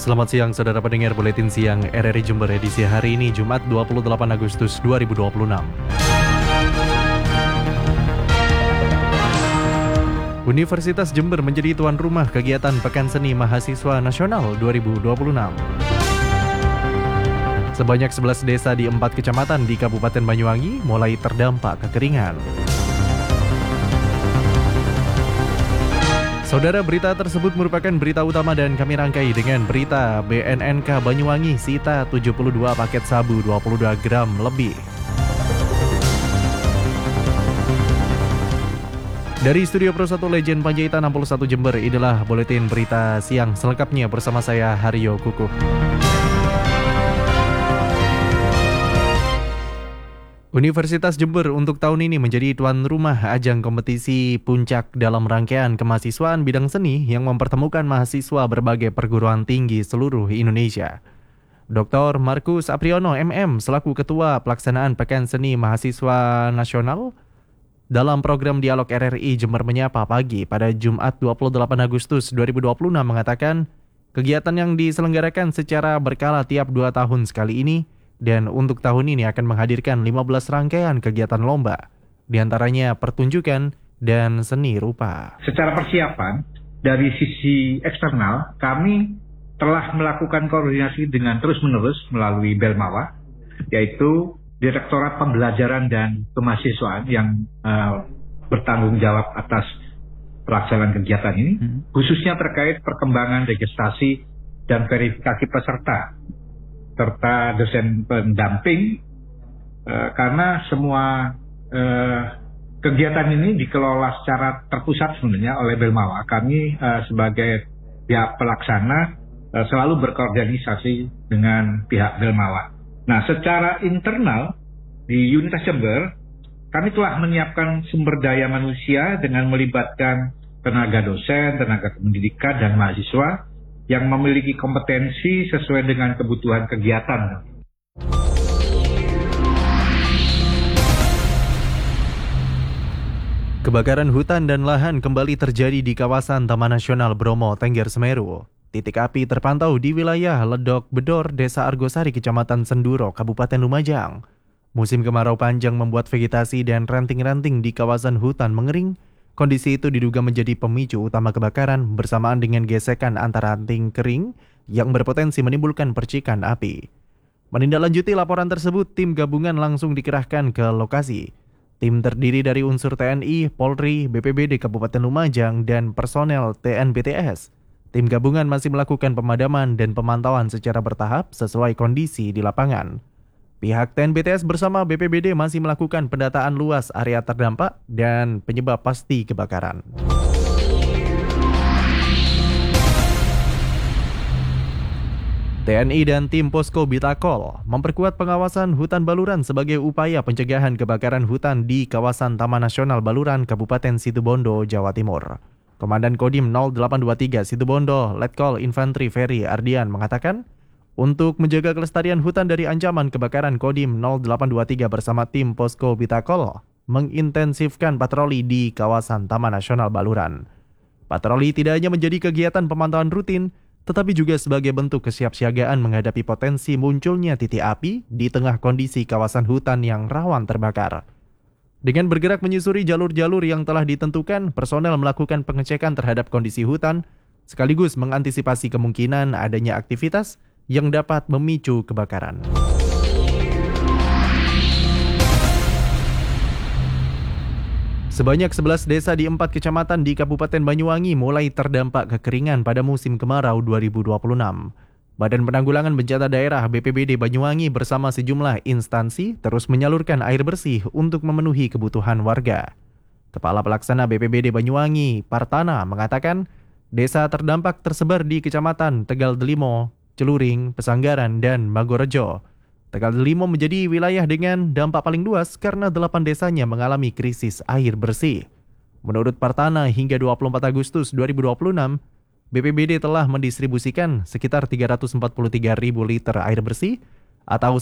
Selamat siang saudara pendengar Buletin Siang RRI Jember edisi hari ini Jumat 28 Agustus 2026. Universitas Jember menjadi tuan rumah kegiatan Pekan Seni Mahasiswa Nasional 2026. Sebanyak 11 desa di 4 kecamatan di Kabupaten Banyuwangi mulai terdampak kekeringan. Saudara, berita tersebut merupakan berita utama dan kami rangkai dengan berita BNNK Banyuwangi sita 72 paket sabu 22 gram lebih. Dari Studio Pro 1 Legend Panjaitan 61 Jember, inilah Buletin Berita Siang selengkapnya bersama saya Haryo Kukuh. Universitas Jember untuk tahun ini menjadi tuan rumah ajang kompetisi puncak dalam rangkaian kemahasiswaan bidang seni yang mempertemukan mahasiswa berbagai perguruan tinggi seluruh Indonesia. Dr. Markus Apriyono MM selaku Ketua Pelaksanaan Pekan Seni Mahasiswa Nasional dalam program Dialog RRI Jember Menyapa Pagi pada Jumat 28 Agustus 2026 mengatakan kegiatan yang diselenggarakan secara berkala tiap 2 tahun sekali ini dan untuk tahun ini akan menghadirkan 15 rangkaian kegiatan lomba, diantaranya pertunjukan dan seni rupa. Secara persiapan, dari sisi eksternal, kami telah melakukan koordinasi dengan terus-menerus melalui Belmawa, yaitu Direktorat Pembelajaran dan Kemahasiswaan yang bertanggung jawab atas pelaksanaan kegiatan ini, khususnya terkait perkembangan registrasi dan verifikasi peserta, serta dosen pendamping, karena semua kegiatan ini dikelola secara terpusat sebenarnya oleh Belmawa. Kami sebagai pihak pelaksana selalu berkoordinasi dengan pihak Belmawa. Nah, secara internal di Universitas Jember, kami telah menyiapkan sumber daya manusia dengan melibatkan tenaga dosen, tenaga pendidikan, dan mahasiswa yang memiliki kompetensi sesuai dengan kebutuhan kegiatan. Kebakaran hutan dan lahan kembali terjadi di kawasan Taman Nasional Bromo, Tengger Semeru. Titik api terpantau di wilayah Ledok Bedor, Desa Argosari, Kecamatan Senduro, Kabupaten Lumajang. Musim kemarau panjang membuat vegetasi dan ranting-ranting di kawasan hutan mengering. Kondisi itu diduga menjadi pemicu utama kebakaran bersamaan dengan gesekan antara ranting kering yang berpotensi menimbulkan percikan api. Menindaklanjuti laporan tersebut, tim gabungan langsung dikerahkan ke lokasi. Tim terdiri dari unsur TNI, Polri, BPBD Kabupaten Lumajang, dan personel TNBTS. Tim gabungan masih melakukan pemadaman dan pemantauan secara bertahap sesuai kondisi di lapangan. Pihak TNBTS bersama BPBD masih melakukan pendataan luas area terdampak dan penyebab pasti kebakaran. TNI dan tim Posko Bitakol memperkuat pengawasan hutan Baluran sebagai upaya pencegahan kebakaran hutan di kawasan Taman Nasional Baluran, Kabupaten Situbondo, Jawa Timur. Komandan Kodim 0823 Situbondo, Letkol Infantri Ferry Ardian mengatakan, untuk menjaga kelestarian hutan dari ancaman kebakaran, Kodim 0823 bersama tim Posko Bitakol mengintensifkan patroli di kawasan Taman Nasional Baluran. Patroli tidak hanya menjadi kegiatan pemantauan rutin, tetapi juga sebagai bentuk kesiapsiagaan menghadapi potensi munculnya titik api di tengah kondisi kawasan hutan yang rawan terbakar. Dengan bergerak menyusuri jalur-jalur yang telah ditentukan, personel melakukan pengecekan terhadap kondisi hutan, sekaligus mengantisipasi kemungkinan adanya aktivitas yang dapat memicu kebakaran. Sebanyak 11 desa di 4 kecamatan di Kabupaten Banyuwangi mulai terdampak kekeringan pada musim kemarau 2026. Badan Penanggulangan Bencana Daerah BPBD Banyuwangi bersama sejumlah instansi terus menyalurkan air bersih untuk memenuhi kebutuhan warga. Kepala Pelaksana BPBD Banyuwangi, Partana, mengatakan desa terdampak tersebar di Kecamatan Tegal Delimo, Celuring, Pesanggaran, dan Magorejo. Tegal Delimo menjadi wilayah dengan dampak paling luas karena 8 desanya mengalami krisis air bersih. Menurut Partana, hingga 24 Agustus 2026, BPBD telah mendistribusikan sekitar 343.000 liter air bersih atau